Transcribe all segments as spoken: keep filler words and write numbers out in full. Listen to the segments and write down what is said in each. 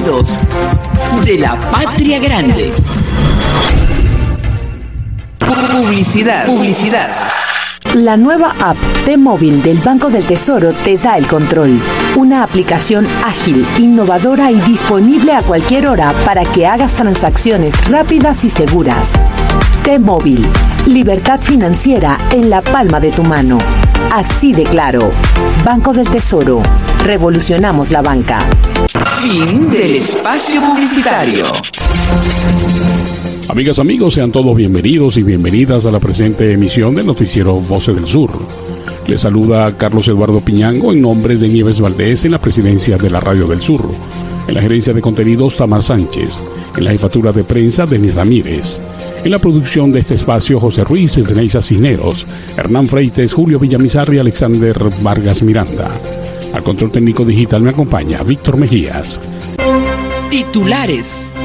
sonidos de la patria grande. Publicidad, publicidad. La nueva app T-Móvil del Banco del Tesoro te da el control. Una aplicación ágil, innovadora y disponible a cualquier hora para que hagas transacciones rápidas y seguras. T-Móvil, libertad financiera en la palma de tu mano. Así de claro. Banco del Tesoro. Revolucionamos la banca. Fin del espacio publicitario. Amigas, amigos, sean todos bienvenidos y bienvenidas a la presente emisión del noticiero Voces del Sur. Les saluda Carlos Eduardo Piñango en nombre de Nieves Valdés en la presidencia de la Radio del Sur. En la gerencia de contenidos, Tamar Sánchez. En la jefatura de prensa, Denis Ramírez. En la producción de este espacio, José Ruiz, Reneisa Cisneros, Hernán Freites, Julio Villamizar y Alexander Vargas Miranda. Al control técnico digital me acompaña Víctor Mejías. Titulares.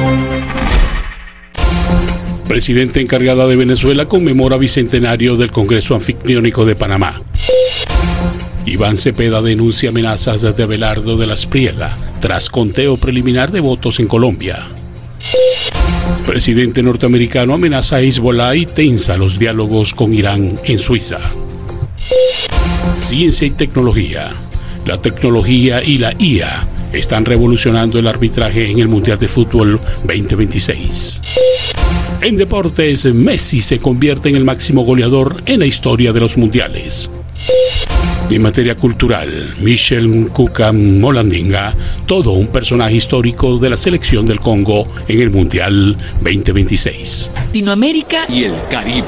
Presidenta encargada de Venezuela conmemora bicentenario del Congreso Anfictiónico de Panamá. Iván Cepeda denuncia amenazas de Abelardo de la Espriella tras conteo preliminar de votos en Colombia. Presidente norteamericano amenaza a Hezbollah y tensa los diálogos con Irán en Suiza. Ciencia y tecnología. La tecnología y la I A están revolucionando el arbitraje en el Mundial de Fútbol veinte veintiséis. En deportes, Messi se convierte en el máximo goleador en la historia de los mundiales. En materia cultural, Michel Kuka-Molandinga, todo un personaje histórico de la selección del Congo en el Mundial veinte veintiséis. Latinoamérica y el Caribe.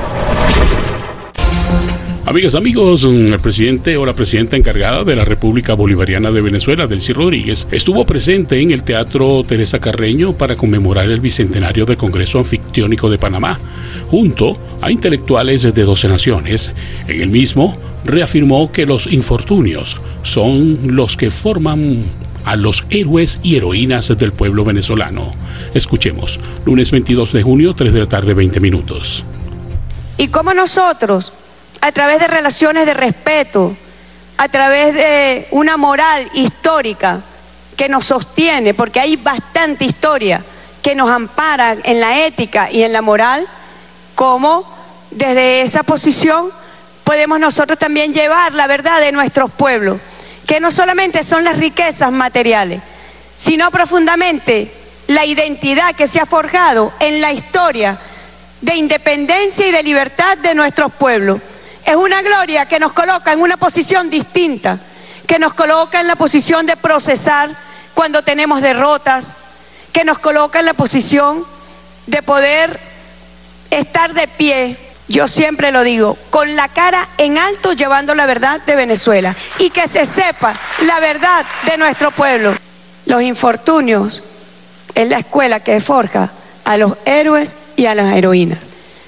Amigas, amigos, el presidente o la presidenta encargada de la República Bolivariana de Venezuela, Delcy Rodríguez, estuvo presente en el Teatro Teresa Carreño para conmemorar el bicentenario del Congreso Anfictiónico de Panamá, junto a intelectuales de doce naciones. En el mismo, reafirmó que los infortunios son los que forman a los héroes y heroínas del pueblo venezolano. Escuchemos, lunes veintidós de junio, tres de la tarde, veinte minutos. Y como nosotros, a través de relaciones de respeto, a través de una moral histórica que nos sostiene, porque hay bastante historia que nos ampara en la ética y en la moral, como desde esa posición podemos nosotros también llevar la verdad de nuestros pueblos, que no solamente son las riquezas materiales, sino profundamente la identidad que se ha forjado en la historia de independencia y de libertad de nuestros pueblos. Es una gloria que nos coloca en una posición distinta, que nos coloca en la posición de procesar cuando tenemos derrotas, que nos coloca en la posición de poder estar de pie, yo siempre lo digo, con la cara en alto llevando la verdad de Venezuela y que se sepa la verdad de nuestro pueblo. Los infortunios es la escuela que forja a los héroes y a las heroínas.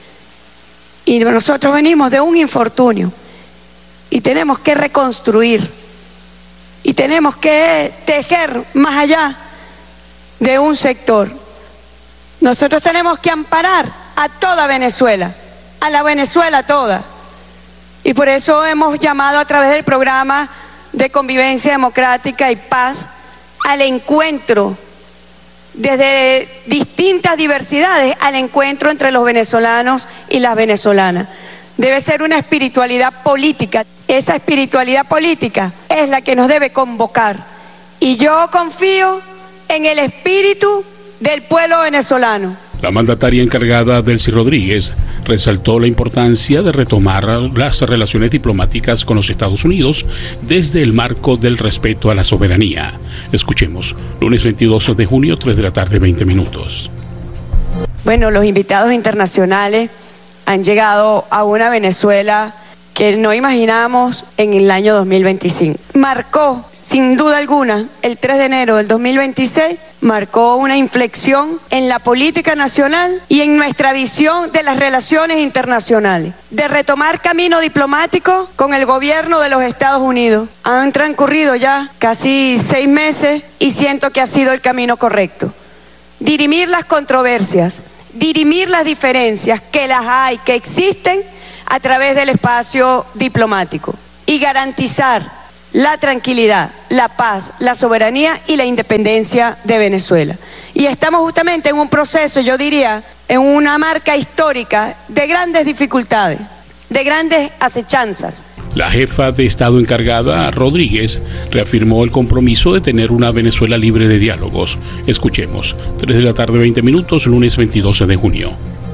Y nosotros venimos de un infortunio y tenemos que reconstruir y tenemos que tejer más allá de un sector. Nosotros tenemos que amparar a toda Venezuela, a la Venezuela toda. Y por eso hemos llamado a través del programa de convivencia democrática y paz al encuentro, desde distintas diversidades, al encuentro entre los venezolanos y las venezolanas. Debe ser una espiritualidad política. Esa espiritualidad política es la que nos debe convocar. Y yo confío en el espíritu del pueblo venezolano. La mandataria encargada, Delcy Rodríguez, resaltó la importancia de retomar las relaciones diplomáticas con los Estados Unidos desde el marco del respeto a la soberanía. Escuchemos, lunes veintidós de junio, tres de la tarde, veinte minutos. Bueno, los invitados internacionales han llegado a una Venezuela que no imaginamos en el año dos mil veinticinco. Marcó, sin duda alguna, el tres de enero del dos mil veintiséis, marcó una inflexión en la política nacional y en nuestra visión de las relaciones internacionales, de retomar camino diplomático con el gobierno de los Estados Unidos. Han transcurrido ya casi seis meses y siento que ha sido el camino correcto. Dirimir las controversias, dirimir las diferencias, que las hay, que existen, a través del espacio diplomático, y garantizar la tranquilidad, la paz, la soberanía y la independencia de Venezuela. Y estamos justamente en un proceso, yo diría, en una marca histórica de grandes dificultades, de grandes acechanzas. La jefa de Estado encargada, Rodríguez, reafirmó el compromiso de tener una Venezuela libre de diálogos. Escuchemos, tres de la tarde, veinte minutos, lunes veintidós de junio.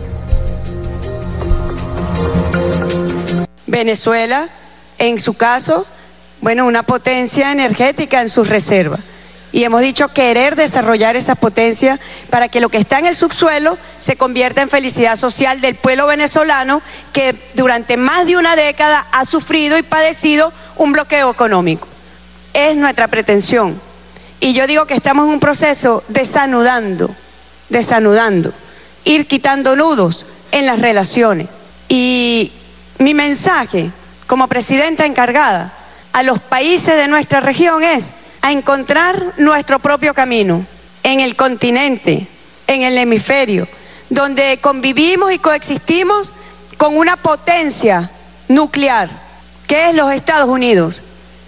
Venezuela, en su caso, bueno, una potencia energética en sus reservas. Y hemos dicho querer desarrollar esas potencias para que lo que está en el subsuelo se convierta en felicidad social del pueblo venezolano que durante más de una década ha sufrido y padecido un bloqueo económico. Es nuestra pretensión. Y yo digo que estamos en un proceso desanudando, desanudando, ir quitando nudos en las relaciones. Y mi mensaje como presidenta encargada a los países de nuestra región es a encontrar nuestro propio camino en el continente, en el hemisferio, donde convivimos y coexistimos con una potencia nuclear, que es los Estados Unidos.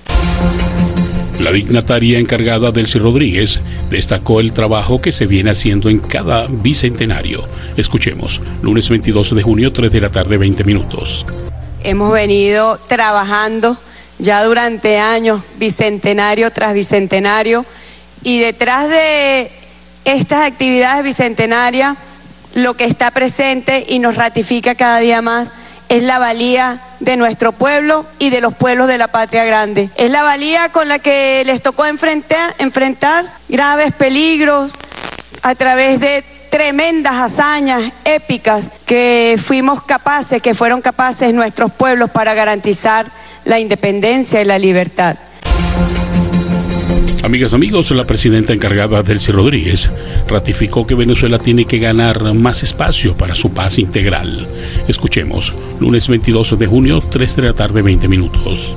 La dignataria encargada, Delcy Rodríguez, destacó el trabajo que se viene haciendo en cada bicentenario. Escuchemos, lunes veintidós de junio, tres de la tarde, veinte minutos. Hemos venido trabajando ya durante años, bicentenario tras bicentenario, y detrás de estas actividades bicentenarias, lo que está presente y nos ratifica cada día más es la valía de nuestro pueblo y de los pueblos de la patria grande. Es la valía con la que les tocó enfrentar, enfrentar graves peligros a través de tremendas hazañas épicas que fuimos capaces, que fueron capaces nuestros pueblos para garantizar la independencia y la libertad. Amigas, amigos, la presidenta encargada, Delcy Rodríguez, ratificó que Venezuela tiene que ganar más espacio para su paz integral. Escuchemos, lunes veintidós de junio, tres de la tarde, veinte minutos.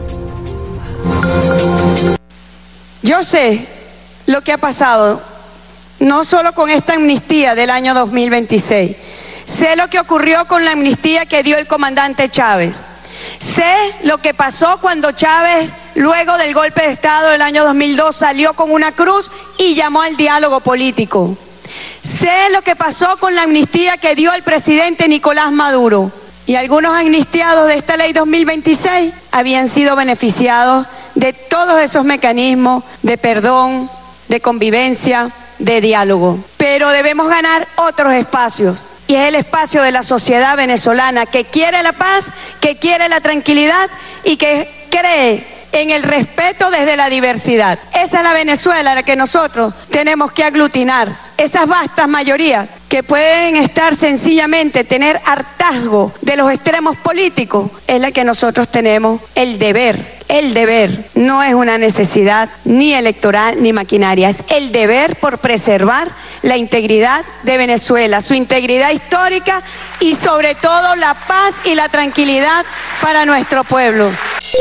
Yo sé lo que ha pasado, no solo con esta amnistía del año dos mil veintiséis, sé lo que ocurrió con la amnistía que dio el comandante Chávez. Sé lo que pasó cuando Chávez, luego del golpe de Estado del año dos mil dos, salió con una cruz y llamó al diálogo político. Sé lo que pasó con la amnistía que dio el presidente Nicolás Maduro. Y algunos amnistiados de esta ley dos mil veintiséis habían sido beneficiados de todos esos mecanismos de perdón, de convivencia, de diálogo. Pero debemos ganar otros espacios. Y es el espacio de la sociedad venezolana que quiere la paz, que quiere la tranquilidad y que cree en el respeto desde la diversidad. Esa es la Venezuela a la que nosotros tenemos que aglutinar. Esas vastas mayorías que pueden estar sencillamente, tener hartazgo de los extremos políticos, es la que nosotros tenemos el deber. El deber no es una necesidad ni electoral ni maquinaria, es el deber por preservar la integridad de Venezuela, su integridad histórica y sobre todo la paz y la tranquilidad para nuestro pueblo.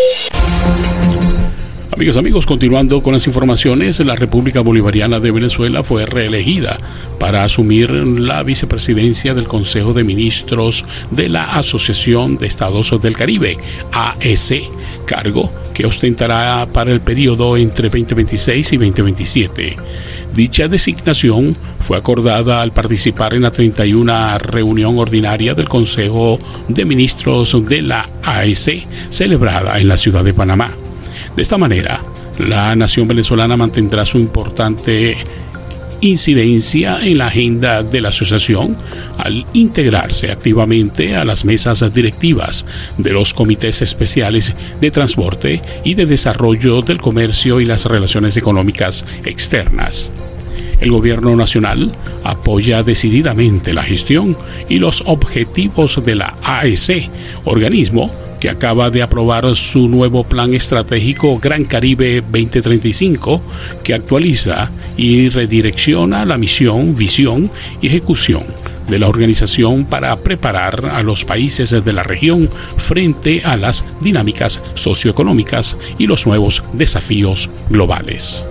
Amigas, amigos, continuando con las informaciones, la República Bolivariana de Venezuela fue reelegida para asumir la vicepresidencia del Consejo de Ministros de la Asociación de Estados del Caribe, A E C, cargo que ostentará para el periodo entre veinte veintiséis y veinte veintisiete. Dicha designación fue acordada al participar en la treinta y una reunión ordinaria del Consejo de Ministros de la A E C, celebrada en la ciudad de Panamá. De esta manera, la nación venezolana mantendrá su importante incidencia en la agenda de la asociación al integrarse activamente a las mesas directivas de los comités especiales de transporte y de desarrollo del comercio y las relaciones económicas externas. El gobierno nacional apoya decididamente la gestión y los objetivos de la A E C, organismo que acaba de aprobar su nuevo plan estratégico Gran Caribe veinte treinta y cinco, que actualiza y redirecciona la misión, visión y ejecución de la organización para preparar a los países de la región frente a las dinámicas socioeconómicas y los nuevos desafíos globales.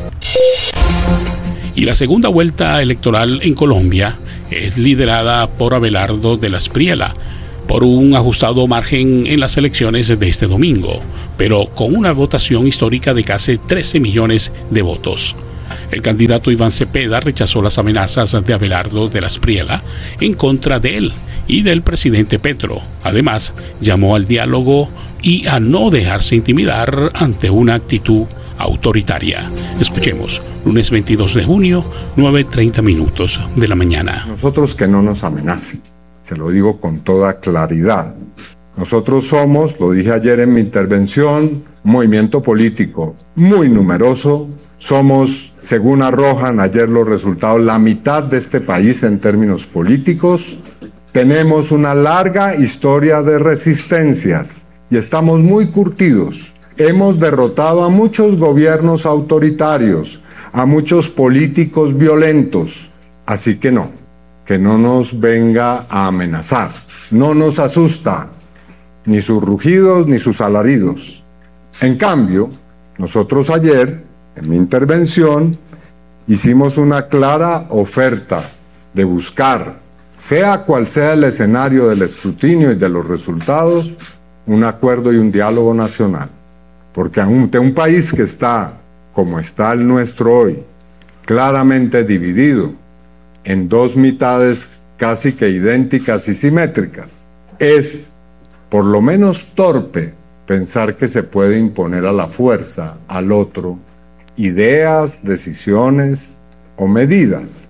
Y la segunda vuelta electoral en Colombia es liderada por Abelardo de la Espriella, por un ajustado margen en las elecciones de este domingo, pero con una votación histórica de casi trece millones de votos. El candidato Iván Cepeda rechazó las amenazas de Abelardo de la Espriella en contra de él y del presidente Petro. Además, llamó al diálogo y a no dejarse intimidar ante una actitud autoritaria. Escuchemos, lunes veintidós de junio, nueve treinta minutos de la mañana. Nosotros que no nos amenacen, se lo digo con toda claridad. Nosotros somos, lo dije ayer en mi intervención, un movimiento político muy numeroso. Somos, según arrojan ayer los resultados, la mitad de este país en términos políticos. Tenemos una larga historia de resistencias y estamos muy curtidos. Hemos derrotado a muchos gobiernos autoritarios, a muchos políticos violentos. Así que no, que no nos venga a amenazar. No nos asusta ni sus rugidos ni sus alaridos. En cambio, nosotros ayer, en mi intervención, hicimos una clara oferta de buscar, sea cual sea el escenario del escrutinio y de los resultados, un acuerdo y un diálogo nacional. Porque ante un país que está, como está el nuestro hoy, claramente dividido en dos mitades casi que idénticas y simétricas, es por lo menos torpe pensar que se puede imponer a la fuerza al otro ideas, decisiones o medidas.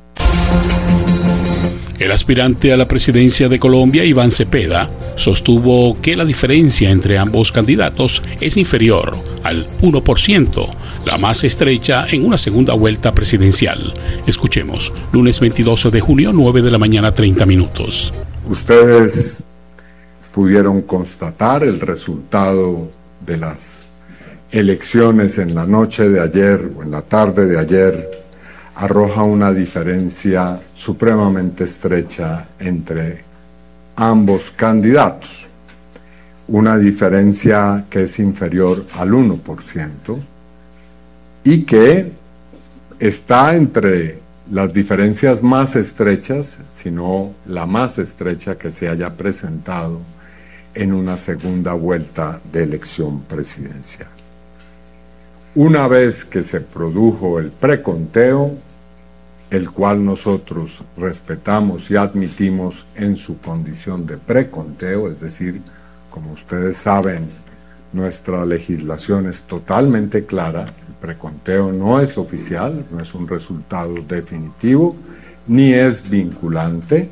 El aspirante a la presidencia de Colombia, Iván Cepeda, sostuvo que la diferencia entre ambos candidatos es inferior al uno por ciento, la más estrecha en una segunda vuelta presidencial. Escuchemos, lunes veintidós de junio, nueve de la mañana, treinta minutos. Ustedes pudieron constatar el resultado de las elecciones en la noche de ayer o en la tarde de ayer. Arroja una diferencia supremamente estrecha entre ambos candidatos, una diferencia que es inferior al uno por ciento y que está entre las diferencias más estrechas, sino la más estrecha que se haya presentado en una segunda vuelta de elección presidencial. Una vez que se produjo el preconteo, el cual nosotros respetamos y admitimos en su condición de preconteo, es decir, como ustedes saben, nuestra legislación es totalmente clara, el preconteo no es oficial, no es un resultado definitivo, ni es vinculante.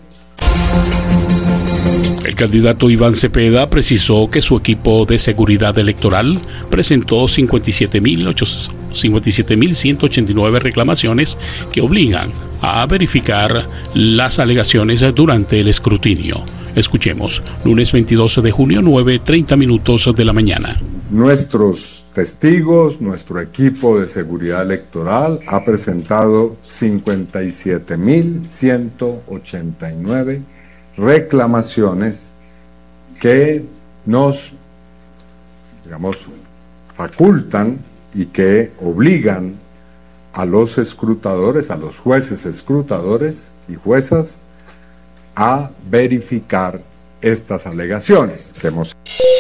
El candidato Iván Cepeda precisó que su equipo de seguridad electoral presentó cincuenta y siete mil ciento ochenta y nueve reclamaciones que obligan a verificar las alegaciones durante el escrutinio. Escuchemos, lunes veintidós de junio, nueve treinta minutos de la mañana. Nuestros testigos, nuestro equipo de seguridad electoral ha presentado cincuenta y siete mil ciento ochenta y nueve reclamaciones que nos, digamos, facultan y que obligan a los escrutadores, a los jueces escrutadores y juezas a verificar estas alegaciones que hemos.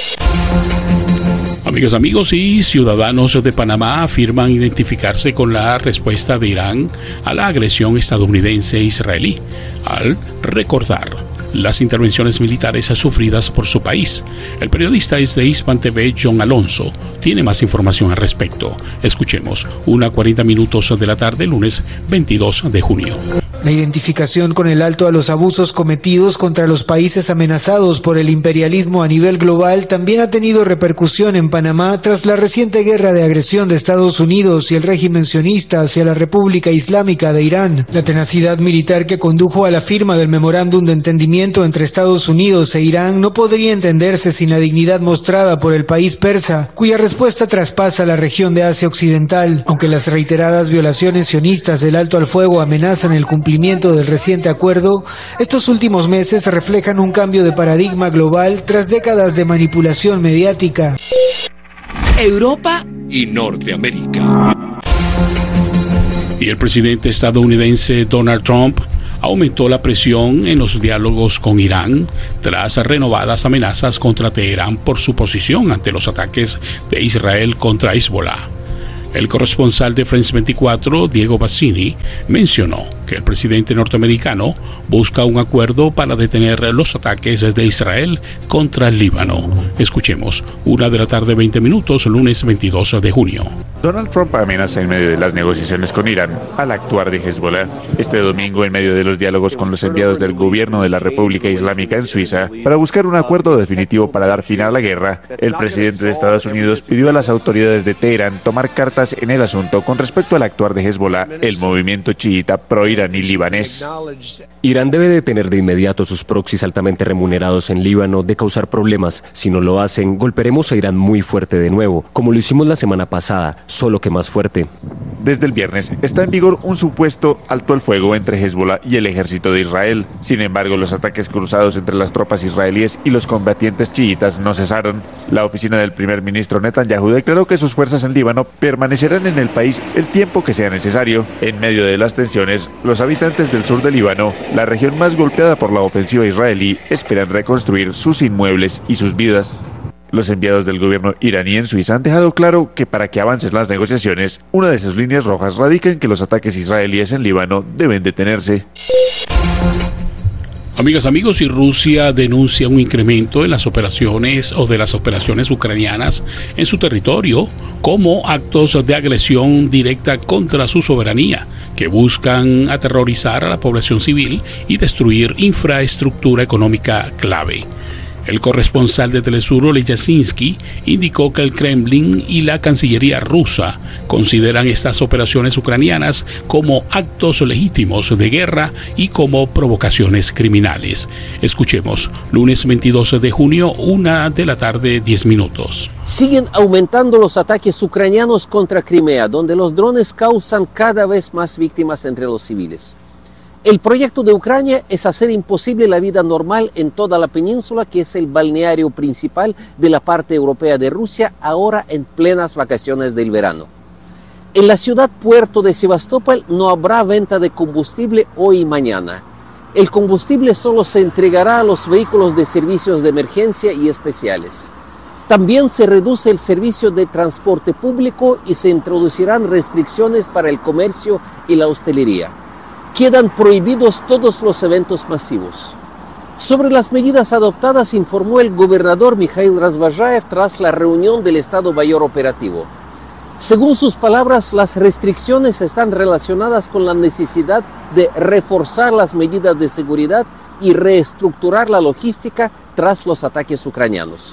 Amigas, amigos y ciudadanos de Panamá afirman identificarse con la respuesta de Irán a la agresión estadounidense-israelí, al recordar las intervenciones militares sufridas por su país. El periodista es de Hispan T V, John Alonso, tiene más información al respecto. Escuchemos, una cuarenta minutos de la tarde, lunes veintidós de junio. La identificación con el alto a los abusos cometidos contra los países amenazados por el imperialismo a nivel global también ha tenido repercusión en Panamá tras la reciente guerra de agresión de Estados Unidos y el régimen sionista hacia la República Islámica de Irán. La tenacidad militar que condujo a la firma del memorándum de entendimiento entre Estados Unidos e Irán no podría entenderse sin la dignidad mostrada por el país persa, cuya respuesta traspasa la región de Asia Occidental. Aunque las reiteradas violaciones sionistas del alto al fuego amenazan el cumplimiento del reciente acuerdo, estos últimos meses reflejan un cambio de paradigma global tras décadas de manipulación mediática. Europa y Norteamérica. Y el presidente estadounidense Donald Trump aumentó la presión en los diálogos con Irán tras renovadas amenazas contra Teherán por su posición ante los ataques de Israel contra Hezbollah. El corresponsal de France veinticuatro, Diego Bassini, mencionó que el presidente norteamericano busca un acuerdo para detener los ataques de Israel contra el Líbano. Escuchemos, una de la tarde, veinte minutos, lunes veintidós de junio. Donald Trump amenaza en medio de las negociaciones con Irán al actuar de Hezbollah. Este domingo, en medio de los diálogos con los enviados del gobierno de la República Islámica en Suiza, para buscar un acuerdo definitivo para dar fin a la guerra, el presidente de Estados Unidos pidió a las autoridades de Teherán tomar cartas en el asunto con respecto al actuar de Hezbollah, el movimiento chiita pro-iraní libanés. Irán debe detener de inmediato sus proxies altamente remunerados en Líbano de causar problemas. Si no lo hacen, golpearemos a Irán muy fuerte de nuevo, como lo hicimos la semana pasada, solo que más fuerte. Desde el viernes está en vigor un supuesto alto el fuego entre Hezbollah y el ejército de Israel. Sin embargo, los ataques cruzados entre las tropas israelíes y los combatientes chiitas no cesaron. La oficina del primer ministro Netanyahu declaró que sus fuerzas en Líbano permanecerán en el país el tiempo que sea necesario. En medio de las tensiones, los habitantes del sur de Líbano, la región más golpeada por la ofensiva israelí, esperan reconstruir sus inmuebles y sus vidas. Los enviados del gobierno iraní en Suiza han dejado claro que para que avancen las negociaciones, una de sus líneas rojas radica en que los ataques israelíes en Líbano deben detenerse. Amigas, amigos, y Rusia denuncia un incremento en las operaciones o de las operaciones ucranianas en su territorio como actos de agresión directa contra su soberanía, que buscan aterrorizar a la población civil y destruir infraestructura económica clave. El corresponsal de Telesur, Oleg Yasinski, indicó que el Kremlin y la Cancillería rusa consideran estas operaciones ucranianas como actos legítimos de guerra y como provocaciones criminales. Escuchemos, lunes veintidós de junio, una de la tarde, diez minutos. Siguen aumentando los ataques ucranianos contra Crimea, donde los drones causan cada vez más víctimas entre los civiles. El proyecto de Ucrania es hacer imposible la vida normal en toda la península, que es el balneario principal de la parte europea de Rusia, ahora en plenas vacaciones del verano. En la ciudad puerto de Sebastopol no habrá venta de combustible hoy y mañana. El combustible solo se entregará a los vehículos de servicios de emergencia y especiales. También se reduce el servicio de transporte público y se introducirán restricciones para el comercio y la hostelería. Quedan prohibidos todos los eventos masivos. Sobre las medidas adoptadas informó el gobernador Mikhail Razvajaev tras la reunión del Estado Mayor Operativo. Según sus palabras, las restricciones están relacionadas con la necesidad de reforzar las medidas de seguridad y reestructurar la logística tras los ataques ucranianos.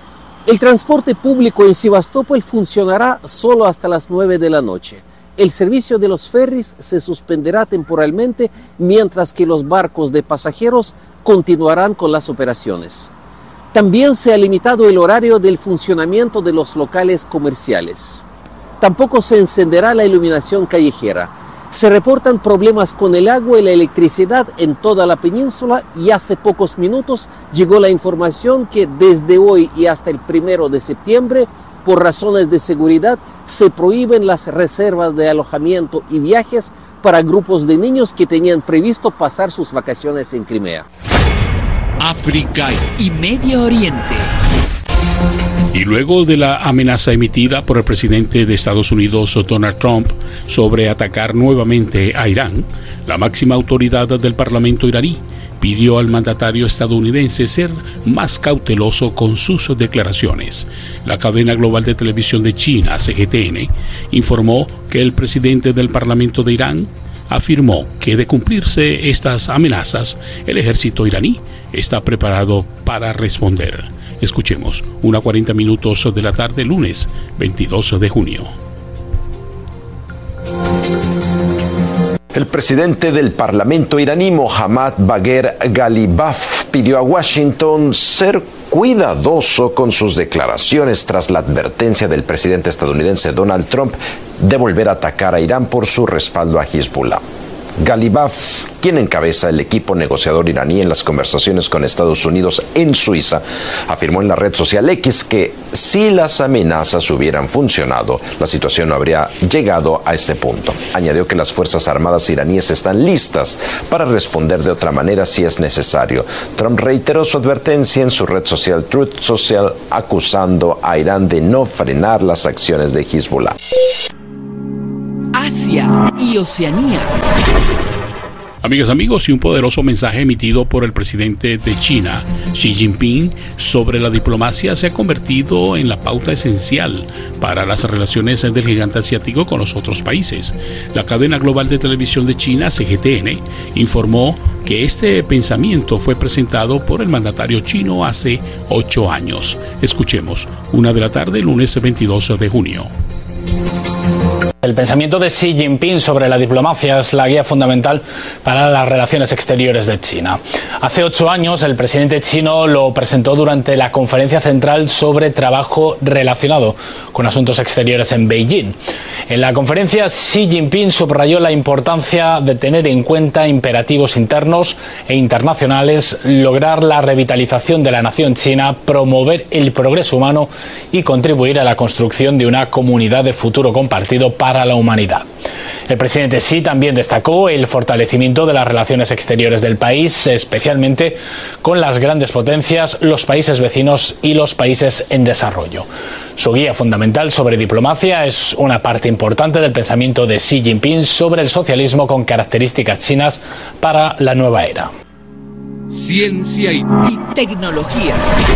El transporte público en Sebastopol funcionará solo hasta las nueve de la noche. El servicio de los ferries se suspenderá temporalmente, mientras que los barcos de pasajeros continuarán con las operaciones. También se ha limitado el horario del funcionamiento de los locales comerciales. Tampoco se encenderá la iluminación callejera. Se reportan problemas con el agua y la electricidad en toda la península y hace pocos minutos llegó la información que desde hoy y hasta el primero de septiembre, por razones de seguridad, se prohíben las reservas de alojamiento y viajes para grupos de niños que tenían previsto pasar sus vacaciones en Crimea. África y Medio Oriente. Y luego de la amenaza emitida por el presidente de Estados Unidos, Donald Trump, sobre atacar nuevamente a Irán, la máxima autoridad del Parlamento iraní pidió al mandatario estadounidense ser más cauteloso con sus declaraciones. La cadena global de televisión de China, C G T N, informó que el presidente del Parlamento de Irán afirmó que de cumplirse estas amenazas, el ejército iraní está preparado para responder. Escuchemos, una cuarenta minutos de la tarde, lunes veintidós de junio. El presidente del Parlamento iraní, Mohammad Bagher Ghalibaf, pidió a Washington ser cuidadoso con sus declaraciones tras la advertencia del presidente estadounidense Donald Trump de volver a atacar a Irán por su respaldo a Hezbollah. Ghalibaf, quien encabeza el equipo negociador iraní en las conversaciones con Estados Unidos en Suiza, afirmó en la red social X que si las amenazas hubieran funcionado, la situación no habría llegado a este punto. Añadió que las Fuerzas Armadas iraníes están listas para responder de otra manera si es necesario. Trump reiteró su advertencia en su red social Truth Social, acusando a Irán de no frenar las acciones de Hezbollah. Asia y Oceanía. Amigas, amigos, y un poderoso mensaje emitido por el presidente de China, Xi Jinping, sobre la diplomacia se ha convertido en la pauta esencial para las relaciones del gigante asiático con los otros países. La cadena global de televisión de China, C G T N, informó que este pensamiento fue presentado por el mandatario chino hace ocho años. Escuchemos, una de la tarde, lunes veintidós de junio. El pensamiento de Xi Jinping sobre la diplomacia es la guía fundamental para las relaciones exteriores de China. Hace ocho años el presidente chino lo presentó durante la conferencia central sobre trabajo relacionado con asuntos exteriores en Beijing. En la conferencia, Xi Jinping subrayó la importancia de tener en cuenta imperativos internos e internacionales, lograr la revitalización de la nación china, promover el progreso humano y contribuir a la construcción de una comunidad de futuro compartido para la humanidad. El presidente Xi también destacó el fortalecimiento de las relaciones exteriores del país, especialmente con las grandes potencias, los países vecinos y los países en desarrollo. Su guía fundamental sobre diplomacia es una parte importante del pensamiento de Xi Jinping sobre el socialismo con características chinas para la nueva era. Ciencia y, y tecnología.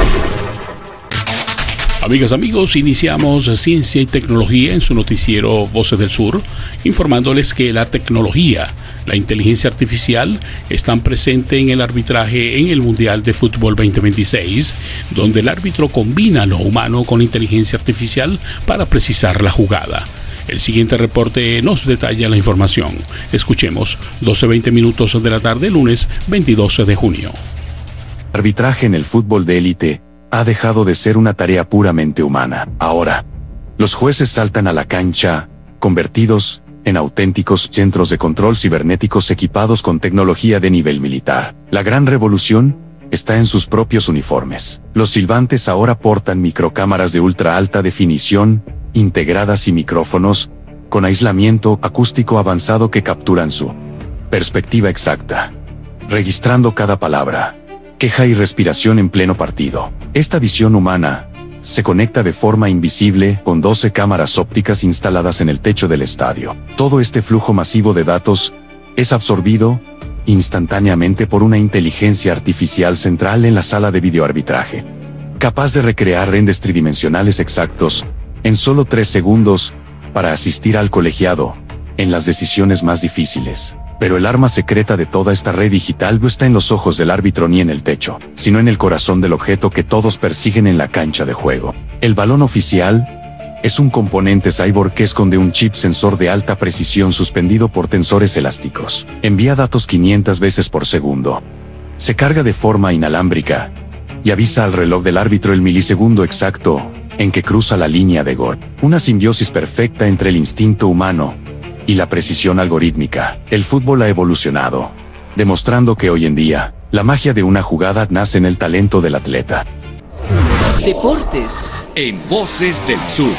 Amigas, amigos, iniciamos Ciencia y Tecnología en su noticiero Voces del Sur, informándoles que la tecnología, la inteligencia artificial, están presentes en el arbitraje en el Mundial de Fútbol veinte veintiséis, donde el árbitro combina lo humano con inteligencia artificial para precisar la jugada. El siguiente reporte nos detalla la información. Escuchemos, doce veinte minutos de la tarde, lunes veintidós de junio. Arbitraje en el fútbol de élite ha dejado de ser una tarea puramente humana. Ahora, los jueces saltan a la cancha, convertidos en auténticos centros de control cibernéticos equipados con tecnología de nivel militar. La gran revolución está en sus propios uniformes. Los silbantes ahora portan microcámaras de ultra alta definición, integradas y micrófonos, con aislamiento acústico avanzado que capturan su perspectiva exacta, registrando cada palabra, queja y respiración en pleno partido. Esta visión humana se conecta de forma invisible con doce cámaras ópticas instaladas en el techo del estadio. Todo este flujo masivo de datos es absorbido instantáneamente por una inteligencia artificial central en la sala de videoarbitraje, capaz de recrear rendes tridimensionales exactos en solo tres segundos para asistir al colegiado en las decisiones más difíciles. Pero el arma secreta de toda esta red digital no está en los ojos del árbitro ni en el techo, sino en el corazón del objeto que todos persiguen en la cancha de juego. El balón oficial es un componente cyborg que esconde un chip sensor de alta precisión suspendido por tensores elásticos. Envía datos quinientas veces por segundo. Se carga de forma inalámbrica y avisa al reloj del árbitro el milisegundo exacto en que cruza la línea de gol. Una simbiosis perfecta entre el instinto humano y la precisión algorítmica. El fútbol ha evolucionado, demostrando que hoy en día, la magia de una jugada nace en el talento del atleta. Deportes en Voces del Sur.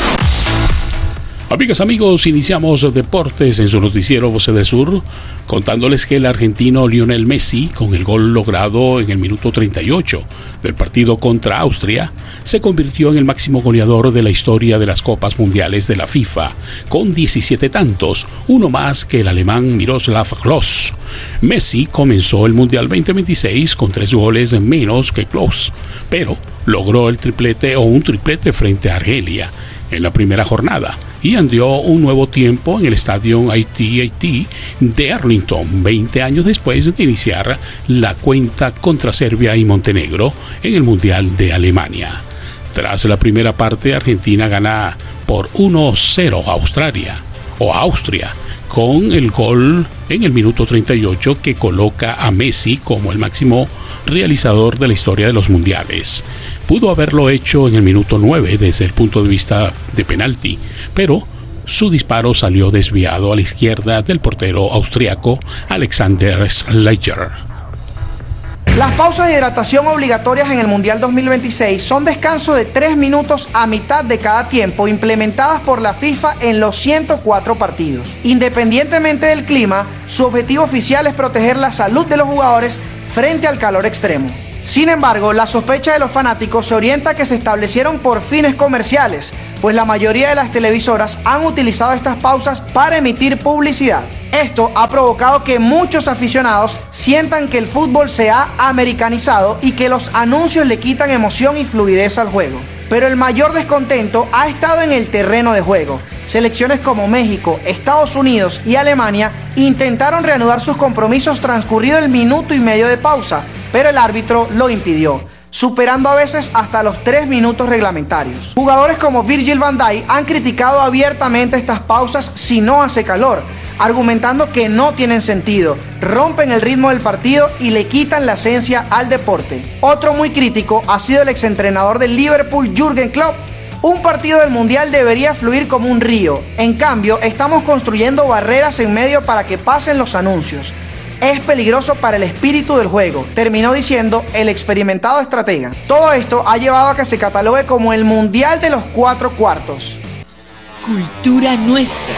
Amigas, amigos, iniciamos Deportes en su noticiero Voces del Sur, contándoles que el argentino Lionel Messi, con el gol logrado en el minuto treinta y ocho del partido contra Austria, se convirtió en el máximo goleador de la historia de las Copas Mundiales de la FIFA, con diecisiete tantos, uno más que el alemán Miroslav Klose. Messi comenzó el Mundial veinte veintiséis con tres goles menos que Klose, pero logró el triplete o un triplete frente a Argelia en la primera jornada y andió un nuevo tiempo en el estadio A T and T de Arlington, veinte años después de iniciar la cuenta contra Serbia y Montenegro en el Mundial de Alemania. Tras la primera parte, Argentina gana por uno cero a Australia o a Austria, con el gol en el minuto treinta y ocho que coloca a Messi como el máximo realizador de la historia de los mundiales. Pudo haberlo hecho en el minuto nueve desde el punto de vista de penalti, pero Su disparo salió desviado a la izquierda del portero austriaco Alexander Schleicher. Las pausas de hidratación obligatorias en el Mundial dos mil veintiséis son descanso de tres minutos a mitad de cada tiempo implementadas por la FIFA en los ciento cuatro partidos. Independientemente del clima, su objetivo oficial es proteger la salud de los jugadores frente al calor extremo. Sin embargo, la sospecha de los fanáticos se orienta a que se establecieron por fines comerciales, pues la mayoría de las televisoras han utilizado estas pausas para emitir publicidad. Esto ha provocado que muchos aficionados sientan que el fútbol se ha americanizado y que los anuncios le quitan emoción y fluidez al juego. Pero el mayor descontento ha estado en el terreno de juego. Selecciones como México, Estados Unidos y Alemania intentaron reanudar sus compromisos transcurrido el minuto y medio de pausa, pero el árbitro lo impidió, superando a veces hasta los tres minutos reglamentarios. Jugadores como Virgil van Dijk han criticado abiertamente estas pausas si no hace calor, argumentando que no tienen sentido, rompen el ritmo del partido y le quitan la esencia al deporte. Otro muy crítico ha sido el exentrenador del Liverpool, Jürgen Klopp. Un partido del Mundial debería fluir como un río. En cambio, estamos construyendo barreras en medio para que pasen los anuncios. Es peligroso para el espíritu del juego, terminó diciendo el experimentado estratega. Todo esto ha llevado a que se catalogue como el Mundial de los cuatro cuartos. Cultura nuestra.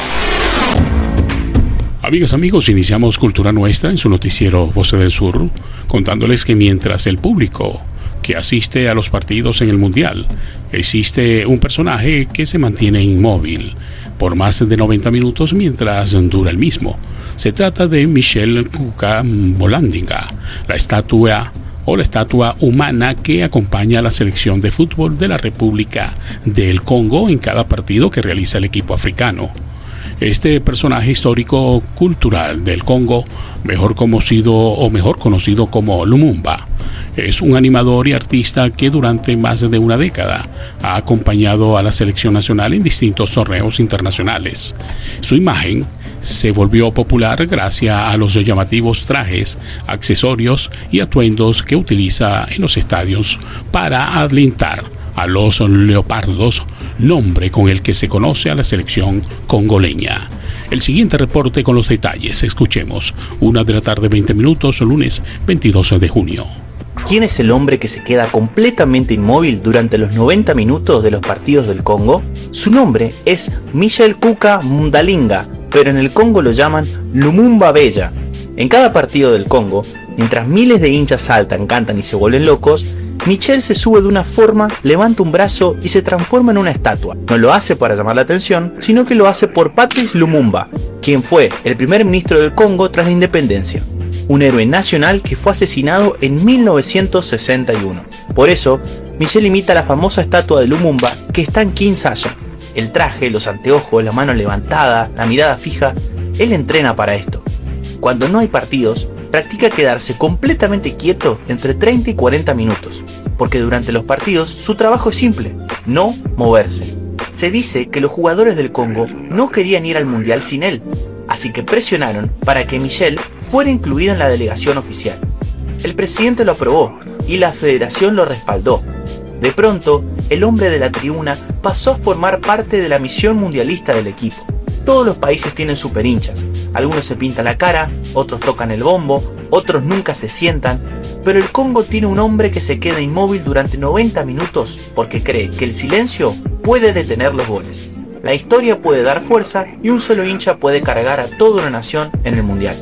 Amigas, amigos, iniciamos Cultura Nuestra en su noticiero Voces del Sur, contándoles que mientras el público que asiste a los partidos en el Mundial, existe un personaje que se mantiene inmóvil por más de noventa minutos mientras dura el mismo. Se trata de Michel Cuca-Molandinga, la estatua o la estatua humana que acompaña a la selección de fútbol de la República del Congo en cada partido que realiza el equipo africano. Este personaje histórico cultural del Congo, mejor conocido o mejor conocido como Lumumba, es un animador y artista que durante más de una década ha acompañado a la selección nacional en distintos torneos internacionales. Su imagen se volvió popular gracias a los llamativos trajes, accesorios y atuendos que utiliza en los estadios para alentar a los leopardos, nombre con el que se conoce a la selección congoleña. El siguiente reporte con los detalles. Escuchemos. Una de la tarde, veinte minutos, lunes veintidós de junio. ¿Quién es el hombre que se queda completamente inmóvil durante los noventa minutos de los partidos del Congo? Su nombre es Michel Cuca-Molandinga, pero en el Congo lo llaman Lumumba Bella. En cada partido del Congo, mientras miles de hinchas saltan, cantan y se vuelven locos, Michel se sube de una forma, levanta un brazo y se transforma en una estatua. No lo hace para llamar la atención, sino que lo hace por Patrice Lumumba, quien fue el primer ministro del Congo tras la independencia. Un héroe nacional que fue asesinado en mil novecientos sesenta y uno. Por eso, Michel imita la famosa estatua de Lumumba que está en Kinshasa. El traje, los anteojos, la mano levantada, la mirada fija, él entrena para esto. Cuando no hay partidos, practica quedarse completamente quieto entre treinta y cuarenta minutos, porque durante los partidos su trabajo es simple, no moverse. Se dice que los jugadores del Congo no querían ir al Mundial sin él, así que presionaron para que Michel fuera incluido en la delegación oficial. El presidente lo aprobó y la federación lo respaldó. De pronto, el hombre de la tribuna pasó a formar parte de la misión mundialista del equipo. Todos los países tienen super hinchas. Algunos se pintan la cara, otros tocan el bombo, otros nunca se sientan, pero el Congo tiene un hombre que se queda inmóvil durante noventa minutos porque cree que el silencio puede detener los goles. La historia puede dar fuerza y un solo hincha puede cargar a toda una nación en el Mundial.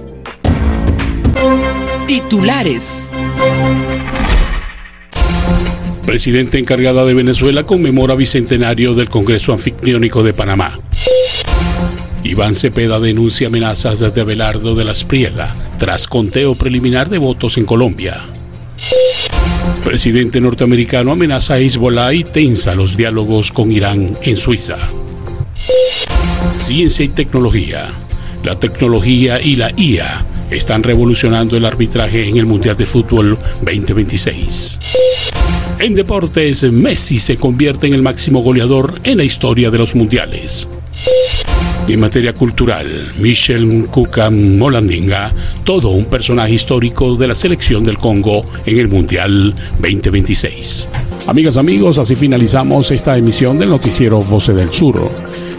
Titulares. Presidente encargada de Venezuela conmemora bicentenario del Congreso Anfictiónico de Panamá. Iván Cepeda denuncia amenazas de Abelardo de la Espriella tras conteo preliminar de votos en Colombia. Presidente norteamericano amenaza a Hezbollah y tensa los diálogos con Irán en Suiza. Ciencia y tecnología. La tecnología y la I A están revolucionando el arbitraje en el Mundial de Fútbol veinte veintiséis. En deportes, Messi se convierte en el máximo goleador en la historia de los mundiales. En materia cultural, Michel Cuca-Molandinga, todo un personaje histórico de la selección del Congo en el Mundial veinte veintiséis. Amigas, amigos, así finalizamos esta emisión del noticiero Voces del Sur.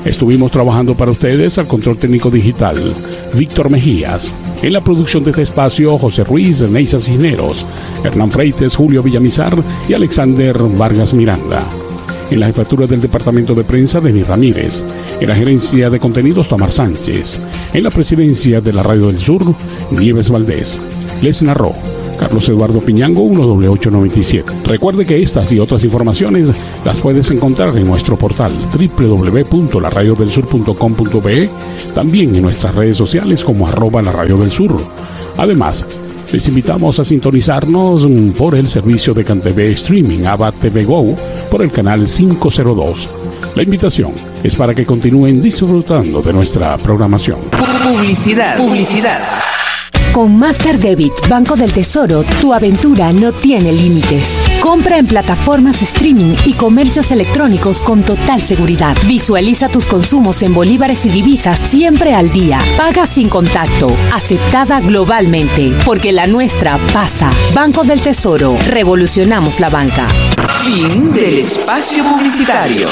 Estuvimos trabajando para ustedes al control técnico digital, Víctor Mejías. En la producción de este espacio, José Ruiz, Neisa Cisneros, Hernán Freites, Julio Villamizar y Alexander Vargas Miranda. En la jefatura del departamento de prensa, Denis Ramírez. En la gerencia de contenidos, Tamar Sánchez. En la presidencia de la Radio del Sur, Nieves Valdés. Les narró Carlos Eduardo Piñango, uno doble ocho noventa y siete. Recuerde que estas y otras informaciones las puedes encontrar en nuestro portal doble u doble u doble u punto la radio del sur punto com punto be, también en nuestras redes sociales como arroba la radio del sur. Además, les invitamos a sintonizarnos por el servicio de CanTV Streaming Ava T V Go por el canal quinientos dos. La invitación es para que continúen disfrutando de nuestra programación. Publicidad. Publicidad. Con Master Debit Banco del Tesoro, tu aventura no tiene límites. Compra en plataformas streaming y comercios electrónicos con total seguridad. Visualiza tus consumos en bolívares y divisas siempre al día. Paga sin contacto. Aceptada globalmente. Porque la nuestra pasa. Banco del Tesoro. Revolucionamos la banca. Fin del espacio publicitario.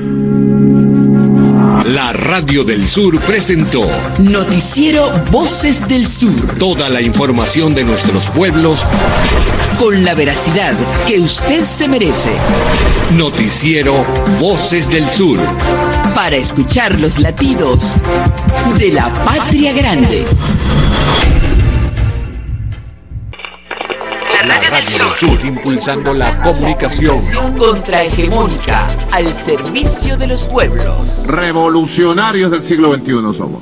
La Radio del Sur presentó Noticiero Voces del Sur. Toda la información de nuestros pueblos con la veracidad que usted se merece. Noticiero Voces del Sur. Para escuchar los latidos de la patria grande. La Radio del Sur, impulsando la comunicación contrahegemónica al servicio de los pueblos. Revolucionarios del siglo veintiuno somos.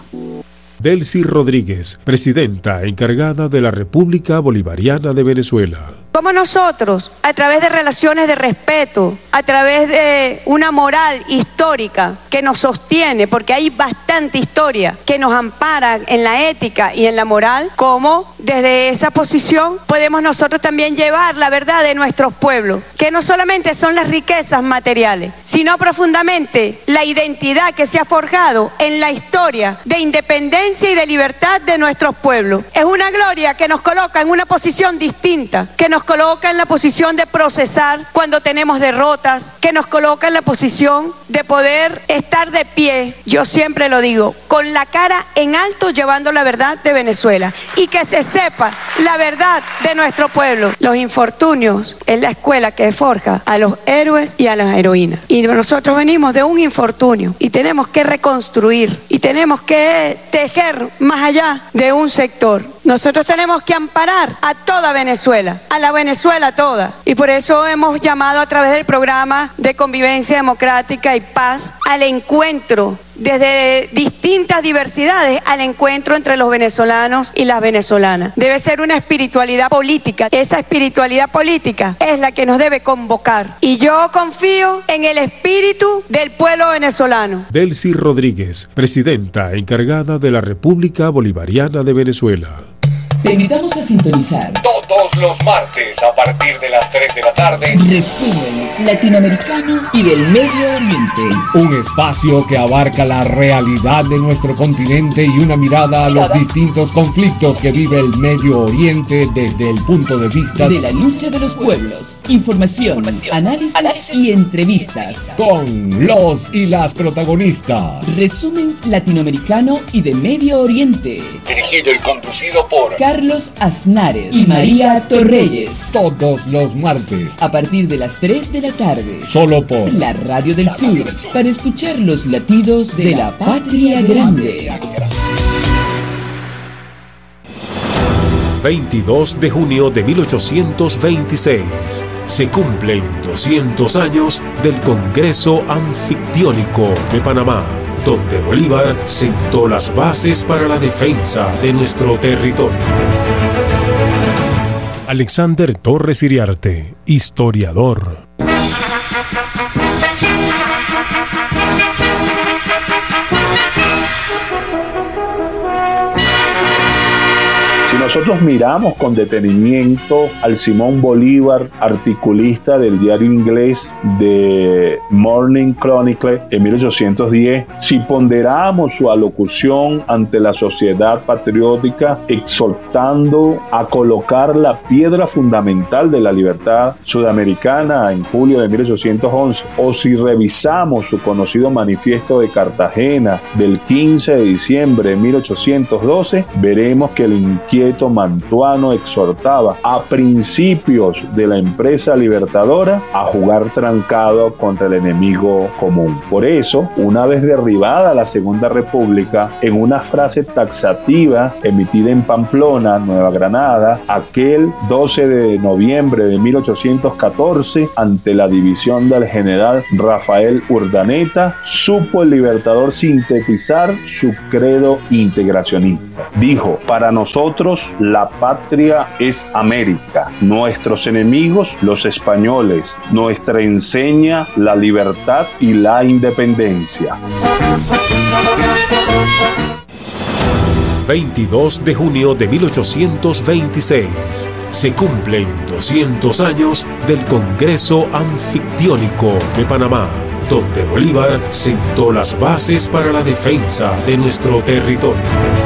Delcy Rodríguez, presidenta encargada de la República Bolivariana de Venezuela. Como nosotros, a través de relaciones de respeto, a través de una moral histórica que nos sostiene, porque hay bastante historia que nos ampara en la ética y en la moral, como desde esa posición podemos nosotros también llevar la verdad de nuestros pueblos, que no solamente son las riquezas materiales, sino profundamente la identidad que se ha forjado en la historia de independencia y de libertad de nuestros pueblos. Es una gloria que nos coloca en una posición distinta, que nos coloca en la posición de procesar cuando tenemos derrotas, que nos coloca en la posición de poder estar de pie, yo siempre lo digo, con la cara en alto llevando la verdad de Venezuela y que se sepa la verdad de nuestro pueblo. Los infortunios es la escuela que forja a los héroes y a las heroínas. Y nosotros venimos de un infortunio y tenemos que reconstruir y tenemos que tejer más allá de un sector. Nosotros tenemos que amparar a toda Venezuela, a la Venezuela toda. Y por eso hemos llamado a través del programa de convivencia democrática y paz al encuentro desde distintas diversidades, al encuentro entre los venezolanos y las venezolanas. Debe ser una espiritualidad política. Esa espiritualidad política es la que nos debe convocar. Y yo confío en el espíritu del pueblo venezolano. Delcy Rodríguez, presidenta encargada de la República Bolivariana de Venezuela. Te invitamos a sintonizar todos los martes a partir de las tres de la tarde. Resumen latinoamericano y del Medio Oriente. Un espacio que abarca la realidad de nuestro continente y una mirada a los distintos conflictos que vive el Medio Oriente desde el punto de vista de la lucha de los pueblos. Información, Información análisis, análisis y entrevistas. Con los y las protagonistas. Resumen latinoamericano y de Medio Oriente. Dirigido y conducido por Carlos Aznares y María Torreyes. Todos los martes a partir de las tres de la tarde. Solo por la Radio del, la Sur, Radio del Sur. Para escuchar los latidos de, de la patria grande. veintidós de junio de mil ochocientos veintiséis. Se cumplen doscientos años del Congreso Anfictiónico de Panamá, donde Bolívar sentó las bases para la defensa de nuestro territorio. Alexander Torres Iriarte, historiador. Si nosotros miramos con detenimiento al Simón Bolívar, articulista del diario inglés The Morning Chronicle en mil ochocientos diez, si ponderamos su alocución ante la sociedad patriótica, exhortando a colocar la piedra fundamental de la libertad sudamericana en julio de mil ochocientos once, o si revisamos su conocido manifiesto de Cartagena del quince de diciembre de mil ochocientos doce, veremos que el inquieto Mantuano exhortaba a principios de la empresa libertadora a jugar trancado contra el enemigo común. Por eso, una vez derribada la Segunda República, en una frase taxativa emitida en Pamplona, Nueva Granada, aquel doce de noviembre de mil ochocientos catorce, ante la división del general Rafael Urdaneta, supo el libertador sintetizar su credo integracionista. Dijo: para nosotros la patria es América, nuestros enemigos los españoles, nuestra enseña la libertad y la independencia. veintidós de junio de mil ochocientos veintiséis. Se cumplen doscientos años del Congreso Anfictiónico de Panamá, donde Bolívar sentó las bases para la defensa de nuestro territorio.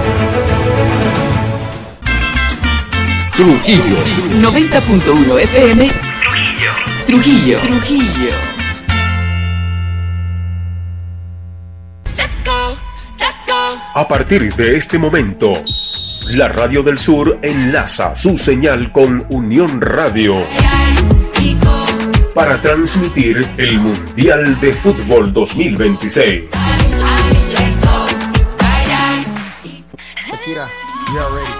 Trujillo noventa punto uno F M. Trujillo. Trujillo. Trujillo. A partir de este momento, la Radio del Sur enlaza su señal con Unión Radio para transmitir el Mundial de Fútbol dos mil veintiséis. Shakira, we are ready.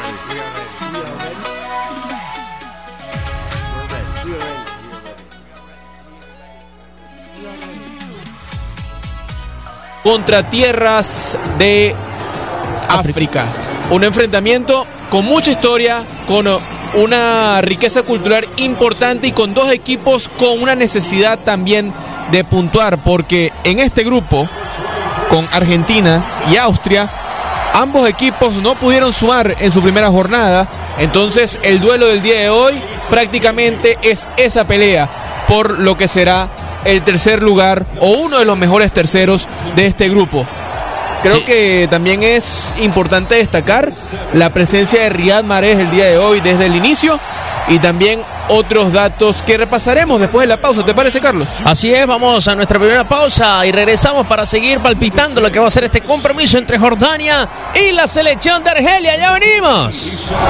Contra tierras de África. Un enfrentamiento con mucha historia, con una riqueza cultural importante y con dos equipos con una necesidad también de puntuar, porque en este grupo, con Argentina y Austria, ambos equipos no pudieron sumar en su primera jornada. Entonces el duelo del día de hoy prácticamente es esa pelea por lo que será el tercer lugar o uno de los mejores terceros de este grupo. Creo sí. que también es importante destacar la presencia de Riyad Mahrez el día de hoy desde el inicio, y también otros datos que repasaremos después de la pausa. ¿Te parece, Carlos? Así es, vamos a nuestra primera pausa y regresamos para seguir palpitando lo que va a ser este compromiso entre Jordania y la selección de Argelia. ¡Ya venimos!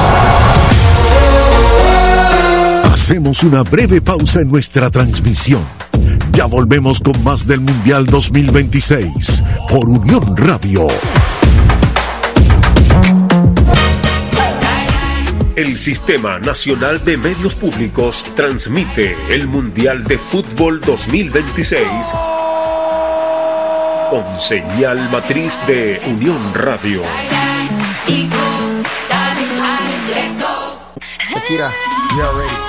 Hacemos una breve pausa en nuestra transmisión. Ya volvemos con más del Mundial dos mil veintiséis por Unión Radio. El Sistema Nacional de Medios Públicos transmite el Mundial de Fútbol dos mil veintiséis con señal matriz de Unión Radio. Shakira, we are ready.